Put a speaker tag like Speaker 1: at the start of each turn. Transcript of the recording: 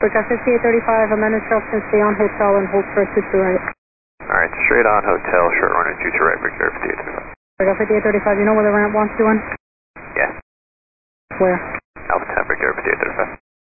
Speaker 1: We got 5835, I'm in instructions, stay on hotel and hold for a 2 to right.
Speaker 2: Alright, straight on hotel, short runner 2 to right, break there 5835.
Speaker 1: We got 5835, you know where the ramp wants to in?
Speaker 2: Yeah.
Speaker 1: Where?
Speaker 2: Alpha 10, break there 5835.